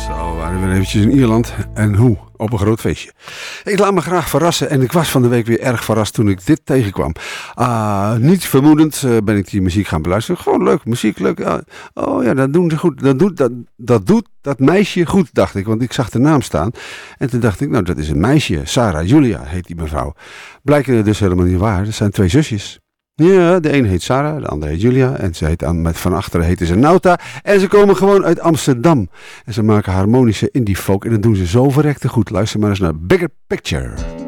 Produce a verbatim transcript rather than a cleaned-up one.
Zo, we waren weer eventjes in Ierland. En hoe? Op een groot feestje. Ik laat me graag verrassen en ik was van de week weer erg verrast toen ik dit tegenkwam. Uh, niet vermoedend uh, ben ik die muziek gaan beluisteren. Gewoon leuk, muziek, leuk. Uh, oh ja, dat doen ze goed. Dat doet dat, dat doet dat meisje goed, dacht ik. Want ik zag de naam staan. En toen dacht ik, nou dat is een meisje. Sarah Julia heet die mevrouw. Blijken dus helemaal niet waar. Dat zijn twee zusjes. Ja, de ene heet Sarah, de andere heet Julia. En ze heet aan, met van achteren heette ze Nauta. En ze komen gewoon uit Amsterdam. En ze maken harmonische indie folk. En dat doen ze zo verrekte goed. Luister maar eens naar Bigger Picture.